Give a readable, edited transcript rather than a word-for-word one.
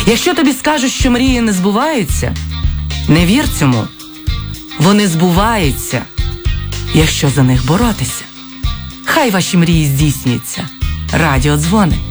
Якщо тобі скажуть, що мрії не збуваються, не вір цьому. Вони збуваються, якщо за них боротися. Хай ваші мрії здійсняться. Радіодзвони.